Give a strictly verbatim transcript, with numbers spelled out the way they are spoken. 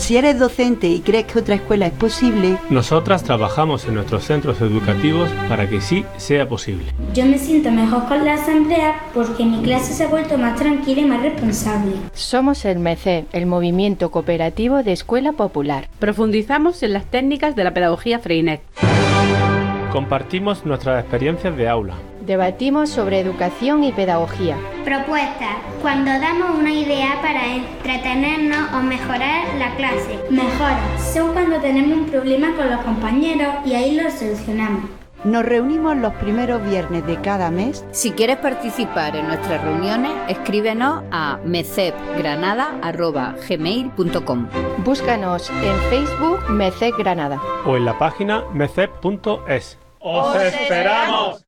Si eres docente y crees que otra escuela es posible, nosotras trabajamos en nuestros centros educativos para que sí sea posible. Yo me siento mejor con la asamblea porque mi clase se ha vuelto más tranquila y más responsable. Somos el MECEP, el Movimiento Cooperativo de Escuela Popular. Profundizamos en las técnicas de la pedagogía Freinet. Compartimos nuestras experiencias de aula. Debatimos sobre educación y pedagogía. Propuestas, cuando damos una idea para entretenernos o mejorar la clase. Mejoras, son cuando tenemos un problema con los compañeros y ahí lo solucionamos. Nos reunimos los primeros viernes de cada mes. Si quieres participar en nuestras reuniones, escríbenos a mecepgranada arroba gmail punto com. Búscanos en Facebook MECEP Granada o en la página mecep punto es. ¡Os esperamos!